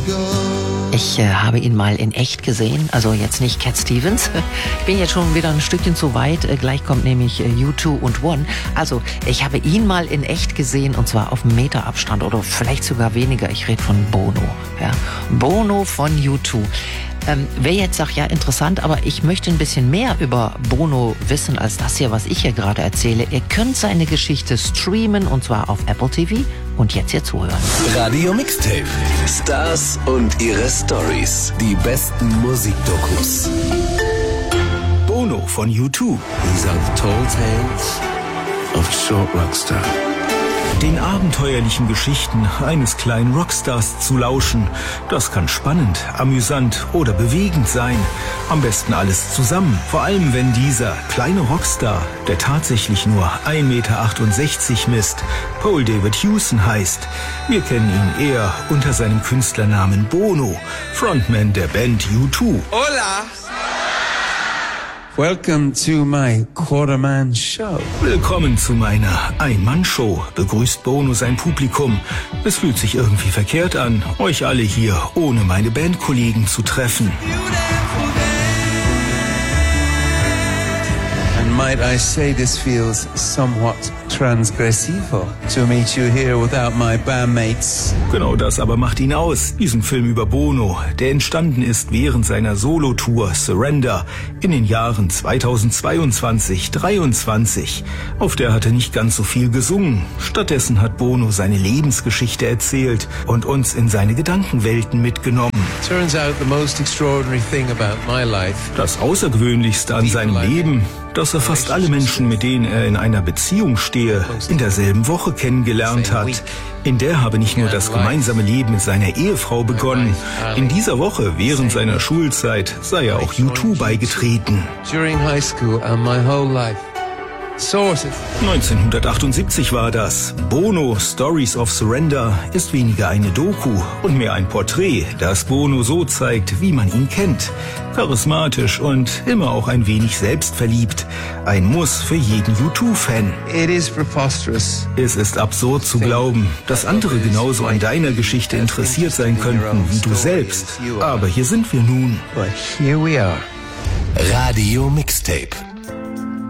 Ich habe ihn mal in echt gesehen, also jetzt nicht Cat Stevens. Ich bin jetzt schon wieder ein Stückchen zu weit. Gleich kommt nämlich U2 und One. Also ich habe ihn mal in echt gesehen und zwar auf 1 Meter Abstand oder vielleicht sogar weniger. Ich rede von Bono. Ja. Bono von U2. Wer jetzt sagt, ja interessant, aber ich möchte ein bisschen mehr über Bono wissen als das hier, was ich hier gerade erzähle. Ihr könnt seine Geschichte streamen und zwar auf Apple TV und jetzt hier zuhören. Radio Mixtape. Stars und ihre Stories. Die besten Musikdokus. Bono von U2. These are the tall tales of a short rockstar. Den abenteuerlichen Geschichten eines kleinen Rockstars zu lauschen, das kann spannend, amüsant oder bewegend sein. Am besten alles zusammen, vor allem wenn dieser kleine Rockstar, der tatsächlich nur 1,68 Meter misst, Paul David Hewson heißt. Wir kennen ihn eher unter seinem Künstlernamen Bono, Frontman der Band U2. Hola! Welcome to my Quarterman Show. Willkommen zu meiner Ein-Mann-Show, begrüßt Bono sein Publikum. Es fühlt sich irgendwie verkehrt an, euch alle hier ohne meine Bandkollegen zu treffen. And might I say this feels somewhat transgressivo to meet you here without my bandmates. Genau das aber macht ihn aus, diesen Film über Bono, der entstanden ist während seiner Solo-Tour Surrender in den Jahren 2022-23. Auf der hat er nicht ganz so viel gesungen. Stattdessen hat Bono seine Lebensgeschichte erzählt und uns in seine Gedankenwelten mitgenommen. Turns out the most extraordinary thing about my life. Das Außergewöhnlichste an seinem Leben, dass er fast alle Menschen, mit denen er in einer Beziehung stehe, in derselben Woche kennengelernt hat. In der habe nicht nur das gemeinsame Leben mit seiner Ehefrau begonnen. In dieser Woche, während seiner Schulzeit, sei er auch U2 beigetreten. During high school and my whole life. 1978 war das. Bono, Stories of Surrender, ist weniger eine Doku und mehr ein Porträt, das Bono so zeigt, wie man ihn kennt. Charismatisch und immer auch ein wenig selbstverliebt. Ein Muss für jeden U2-Fan. It is preposterous. Es ist absurd zu glauben, dass andere genauso an deiner Geschichte interessiert sein könnten wie du selbst. Aber hier sind wir nun. But here we are. Radio Mixtape.